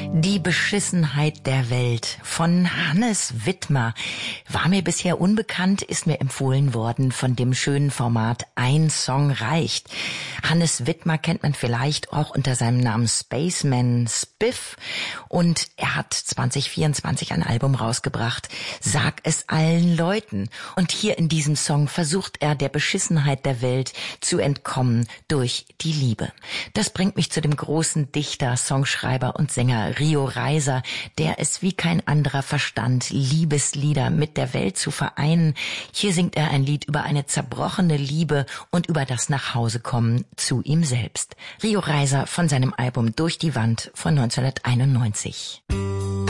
Die Beschissenheit der Welt von Hannes Wittmer war mir bisher unbekannt, ist mir empfohlen worden von dem schönen Format Ein Song reicht. Hannes Wittmer kennt man vielleicht auch unter seinem Namen Spaceman Spiff und er hat 2024 ein Album rausgebracht, Sag es allen Leuten. Und hier in diesem Song versucht er der Beschissenheit der Welt zu entkommen durch die Liebe. Das bringt mich zu dem großen Dichter, Songschreiber und Sänger Rio Reiser, der es wie kein anderer verstand, Liebeslieder mit der Welt zu vereinen. Hier singt er ein Lied über eine zerbrochene Liebe und über das Nachhausekommen zu ihm selbst. Rio Reiser von seinem Album Durch die Wand von 1991.